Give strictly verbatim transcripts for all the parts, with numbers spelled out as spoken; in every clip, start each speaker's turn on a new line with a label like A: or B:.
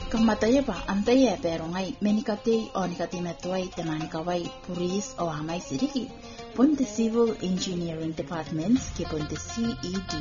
A: Kamataya ba antaya pero ngai menikate o nikate metuai temani kawai puris o hamai siriki pun the Civil Engineering Departments ke pun the C E D.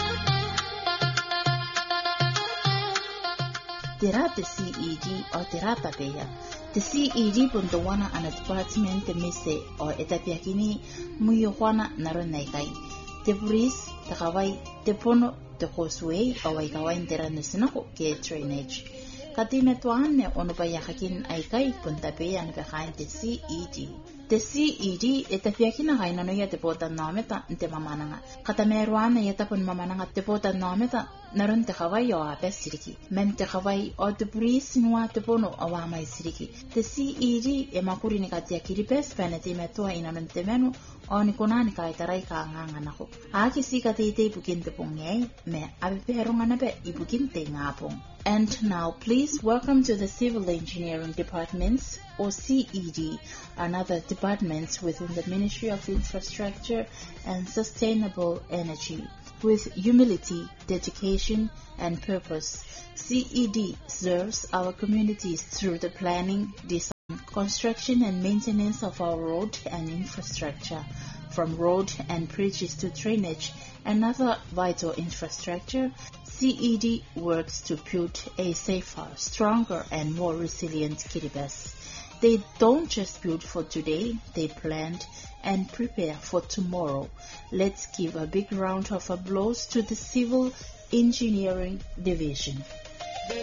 A: Tira the C E D o tira tapeya. The C E D pun the wana ana department the mise o etapia kini muyo wana naronai kai. The puris the kawai the pono the causeway o wai kawai tira nusinako ke drainage. Katime tuane ono pa yakakin ay kay puntape yan behind the C E D. The C E D etapiakina kay nano ya tepota nameta nte mamananga. Katameruana yata pun mamananga tepota nameta naron te kawai o apes siriki. Men te kawai o te puris nua tepono awamay siriki. The C E D e makuri ni katia kiripes penetime tua inanon te menu o ni konani kay taray ka nganganako. Aki si katite ipukin te pongay me apiperong anape ipukin te ngapong. And now, please welcome to the Civil Engineering Departments, or C E D, and other departments within the Ministry of Infrastructure and Sustainable Energy. With humility, dedication, and purpose, C E D serves our communities through the planning, design, construction, and maintenance of our road and infrastructure, from road and bridges to drainage and other vital infrastructure. C E D works to build a safer, stronger, and more resilient Kiribati. They don't just build for today, they plan and prepare for tomorrow. Let's give a big round of applause to the Civil Engineering Division.